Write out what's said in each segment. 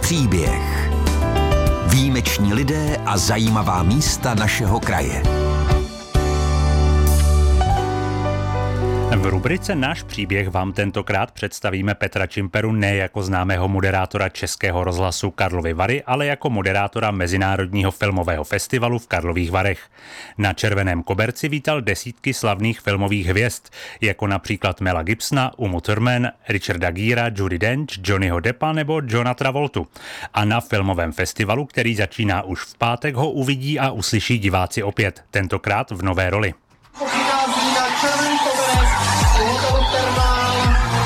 příběh. Výjimeční lidé a zajímavá místa našeho kraje. V rubrice Náš příběh vám tentokrát představíme Petra Čimperu ne jako známého moderátora Českého rozhlasu Karlovy Vary, ale jako moderátora Mezinárodního filmového festivalu v Karlových Varech. Na červeném koberci vítal desítky slavných filmových hvězd, jako například Mela Gibsona, Uma Thurman, Richarda Gera, Judi Dench, Johnnyho Deppa nebo Johna Travoltu. A na filmovém festivalu, který začíná už v pátek, ho uvidí a uslyší diváci opět, tentokrát v nové roli. Přichází na červený koberec u hotelu Thermal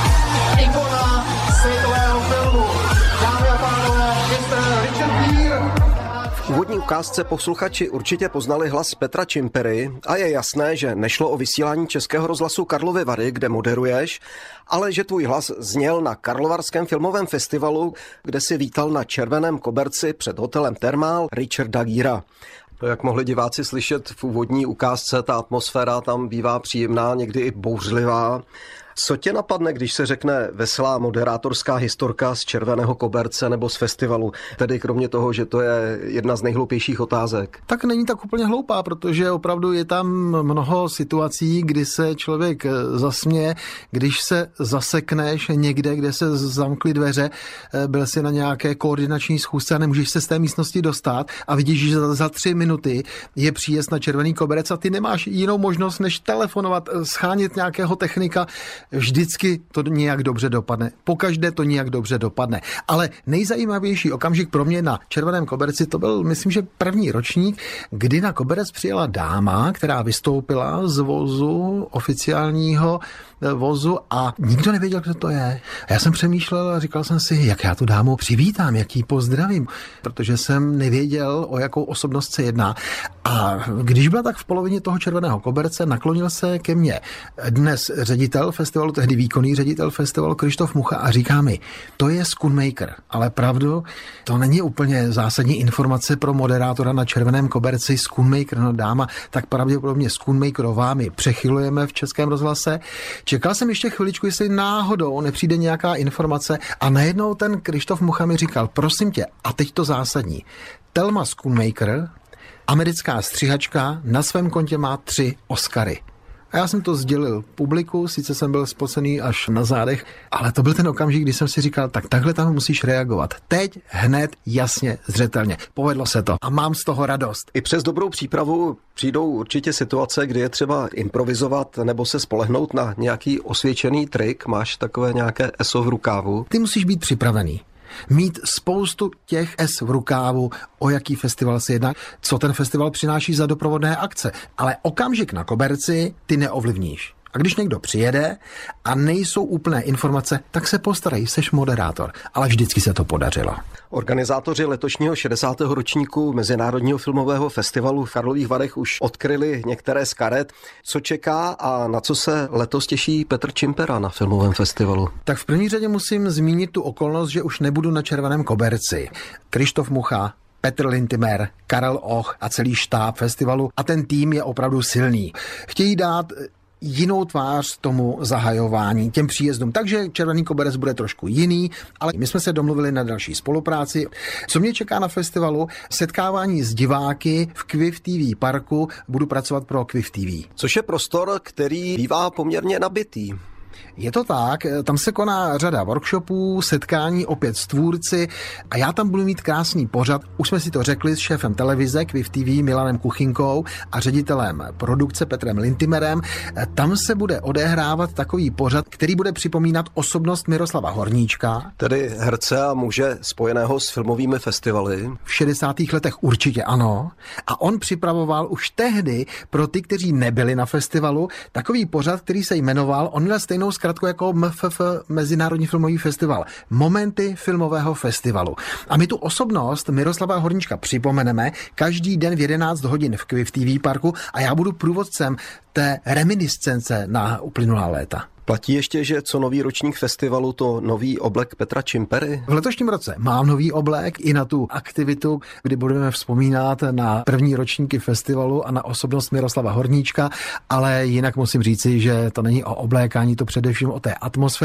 ikona světového filmu. Dámy a pánové, Mr. Richard Gere. V úvodní ukázce posluchači určitě poznali hlas Petra Čimpery a je jasné, že nešlo o vysílání Českého rozhlasu Karlovy Vary, kde moderuješ, ale že tvůj hlas zněl na Karlovarském filmovém festivalu, kde si vítal na červeném koberci před hotelem Thermal Richarda Gera. To, jak mohli diváci slyšet v úvodní ukázce, ta atmosféra tam bývá příjemná, někdy i bouřlivá. Co tě napadne, když se řekne veselá moderátorská historka z červeného koberce nebo z festivalu? Tedy kromě toho, že to je jedna z nejhloupějších otázek. Tak není tak úplně hloupá, protože opravdu je tam mnoho situací, kdy se člověk zasměje, když se zasekneš někde, kde se zamkly dveře, byl jsi na nějaké koordinační schůzce a nemůžeš se z té místnosti dostat a vidíš, že za 3 minuty je příjezd na červený koberec a ty nemáš jinou možnost, než telefonovat, schánět nějakého technika. Vždycky to nějak dobře dopadne. Pokaždé to nějak dobře dopadne. Ale nejzajímavější okamžik pro mě na červeném koberci, to byl, myslím, že první ročník, kdy na koberec přijela dáma, která vystoupila z vozu, oficiálního vozu a nikdo nevěděl, kdo to je. A já jsem přemýšlel a říkal jsem si, jak já tu dámu přivítám, jak ji pozdravím, protože jsem nevěděl, o jakou osobnost se jedná. A když byla tak v polovině toho červeného koberce, naklonil se ke mně dnes ředitel festivalu, tehdy výkonný ředitel festivalu Krištof Mucha a říká mi, to je Schoonmaker, ale pravdu, to není úplně zásadní informace pro moderátora na červeném koberci. Schoonmaker, no dáma, tak pravděpodobně Schoonmakerová, my přechylujeme v Českém rozhlase. Čekal jsem ještě chviličku, jestli náhodou nepřijde nějaká informace a najednou ten Krištof Mucha mi říkal, prosím tě, a teď to zásadní, Thelma Schoonmaker, americká střihačka, na svém kontě má 3 Oscary. A já jsem to sdělil publiku, sice jsem byl spocený až na zádech, ale to byl ten okamžik, kdy jsem si říkal, tak takhle tam musíš reagovat. Teď, hned, jasně, zřetelně. Povedlo se to a mám z toho radost. I přes dobrou přípravu přijdou určitě situace, kdy je třeba improvizovat nebo se spolehnout na nějaký osvědčený trik. Máš takové nějaké ESO v rukávu? Ty musíš být připravený. Mít spoustu těch v rukávu, o jaký festival se jedná, co ten festival přináší za doprovodné akce. Ale okamžik na koberci ty neovlivníš. A když někdo přijede a nejsou úplné informace, tak se postarej, seš moderátor. Ale vždycky se to podařilo. Organizátoři letošního 60. ročníku Mezinárodního filmového festivalu v Karlových Varech už odkryli některé z karet. Co čeká a na co se letos těší Petr Čimpera na filmovém festivalu? Tak v první řadě musím zmínit tu okolnost, že už nebudu na červeném koberci. Krištof Mucha, Petr Lintimer, Karel Och a celý štáb festivalu a ten tým je opravdu silný. Chtějí dát jinou tvář tomu zahajování, těm příjezdům. Takže červený koberec bude trošku jiný, ale my jsme se domluvili na další spolupráci. Co mě čeká na festivalu? Setkávání s diváky v Kviv TV parku. Budu pracovat pro Kviv TV. Což je prostor, který bývá poměrně nabitý. Je to tak, tam se koná řada workshopů, setkání opět s tvůrci a já tam budu mít krásný pořad. Už jsme si to řekli s šéfem televize Kviv TV Milanem Kuchynkou a ředitelem produkce Petrem Lintimerem. Tam se bude odehrávat takový pořad, který bude připomínat osobnost Miroslava Horníčka. Tedy herce a muže spojeného s filmovými festivaly. V 60. letech určitě ano. A on připravoval už tehdy pro ty, kteří nebyli na festivalu, takový pořad, který se jmenoval, on měl stejnou zkratku jako MFF, Mezinárodní filmový festival. Momenty filmového festivalu. A my tu osobnost Miroslava Horníčka připomeneme každý den v 11 hodin v Kviv TV parku a já budu průvodcem té reminiscence na uplynulá léta. Platí ještě, že co nový ročník festivalu, to nový oblek Petra Čimpery? V letošním roce mám nový oblek i na tu aktivitu, kdy budeme vzpomínat na první ročníky festivalu a na osobnost Miroslava Horníčka, ale jinak musím říci, že to není o oblékání, to především o té atmosféře.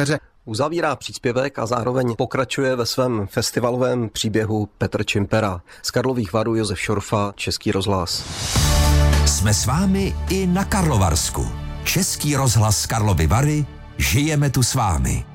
Uzavírá příspěvek a zároveň pokračuje ve svém festivalovém příběhu Petr Čimpera. Z Karlových Varů Josef Šorfa, Český rozhlas. Jsme s vámi i na Karlovarsku. Český rozhlas Karlovy Vary, žijeme tu s vámi.